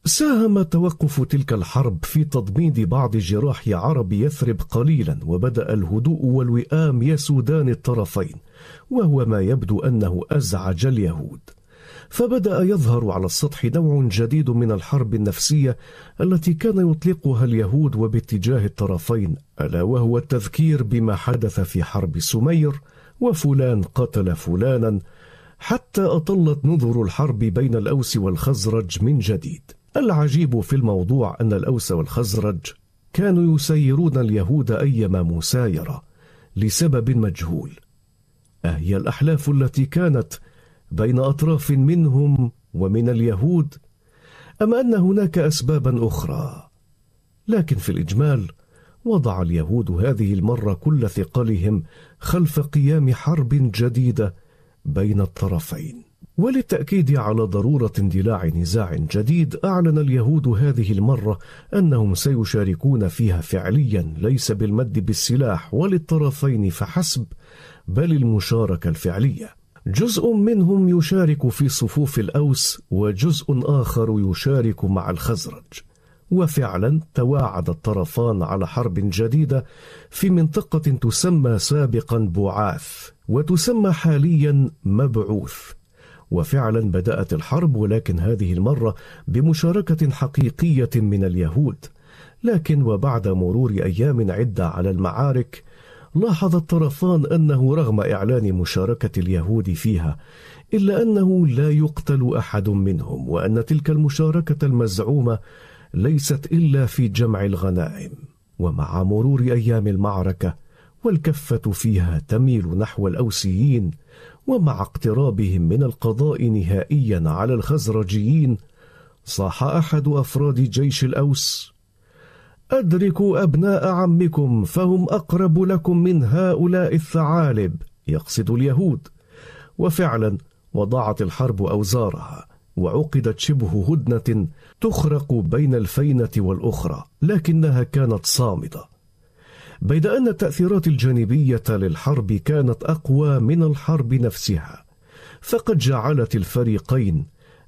ساهم توقف تلك الحرب في تضميد بعض جراح عرب يثرب قليلا، وبدأ الهدوء والوئام يسودان الطرفين، وهو ما يبدو أنه أزعج اليهود. فبدأ يظهر على السطح نوع جديد من الحرب النفسية التي كان يطلقها اليهود وباتجاه الطرفين، ألا وهو التذكير بما حدث في حرب سمير، وفلان قتل فلانا، حتى أطلت نذر الحرب بين الأوس والخزرج من جديد. العجيب في الموضوع أن الأوس والخزرج كانوا يسيرون اليهود أيما مسايرة لسبب مجهول. أهي الأحلاف التي كانت بين أطراف منهم ومن اليهود، أم أن هناك أسبابا أخرى؟ لكن في الإجمال وضع اليهود هذه المرة كل ثقلهم خلف قيام حرب جديدة بين الطرفين. وللتأكيد على ضرورة اندلاع نزاع جديد، أعلن اليهود هذه المرة أنهم سيشاركون فيها فعليا، ليس بالمد بالسلاح وللطرفين فحسب، بل المشاركة الفعلية. جزء منهم يشارك في صفوف الأوس، وجزء آخر يشارك مع الخزرج. وفعلا تواعد الطرفان على حرب جديدة في منطقة تسمى سابقا بعاث، وتسمى حاليا مبعوث. وفعلا بدأت الحرب، ولكن هذه المرة بمشاركة حقيقية من اليهود. لكن وبعد مرور أيام عدة على المعارك، لاحظ الطرفان أنه رغم إعلان مشاركة اليهود فيها، إلا أنه لا يقتل أحد منهم، وأن تلك المشاركة المزعومة ليست إلا في جمع الغنائم. ومع مرور أيام المعركة والكفة فيها تميل نحو الأوسيين، ومع اقترابهم من القضاء نهائيا على الخزرجيين، صاح أحد أفراد جيش الأوس: أدركوا أبناء عمكم فهم أقرب لكم من هؤلاء الثعالب، يقصد اليهود. وفعلا وضعت الحرب أوزارها، وعقدت شبه هدنة تخرق بين الفينة والأخرى، لكنها كانت صامدة، بيد أن التأثيرات الجانبية للحرب كانت أقوى من الحرب نفسها، فقد جعلت الفريقين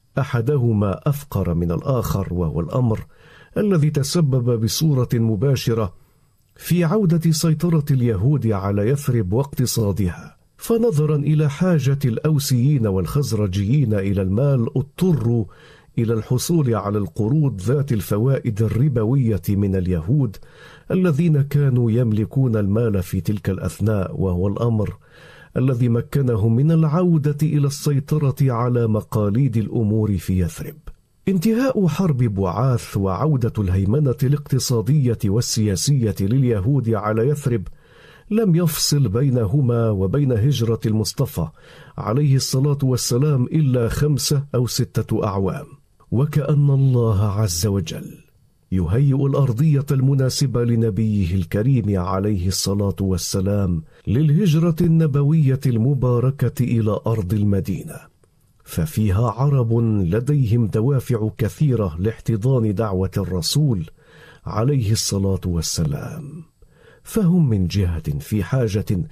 أحدهما أفقر من الآخر، وهو الأمر الذي تسبب بصورة مباشرة في عودة سيطرة اليهود على يثرب واقتصادها. فنظرا إلى حاجة الأوسيين والخزرجيين إلى المال، اضطروا إلى الحصول على القروض ذات الفوائد الربوية من اليهود الذين كانوا يملكون المال في تلك الأثناء، وهو الأمر الذي مكنهم من العودة إلى السيطرة على مقاليد الأمور في يثرب. انتهاء حرب بعاث وعودة الهيمنة الاقتصادية والسياسية لليهود على يثرب لم يفصل بينهما وبين هجرة المصطفى عليه الصلاة والسلام إلا 5 أو 6 أعوام. وكأن الله عز وجل يهيئ الأرضية المناسبة لنبيه الكريم عليه الصلاة والسلام للهجرة النبوية المباركة إلى أرض المدينة، ففيها عرب لديهم دوافع كثيرة لاحتضان دعوة الرسول عليه الصلاة والسلام، فهم من جهة في حاجة